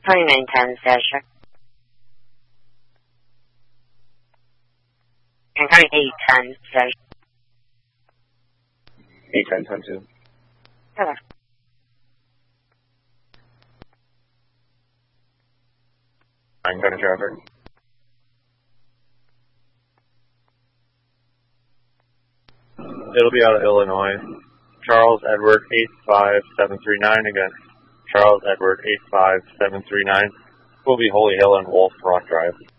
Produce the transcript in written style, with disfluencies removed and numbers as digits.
2910 station. And 3810 station. 810 Hello. I'm going to traffic. It'll be out of Illinois. Charles Edward 85739 again. Charles Edward 85739 will be Holy Hill and Wolf Rock Drive.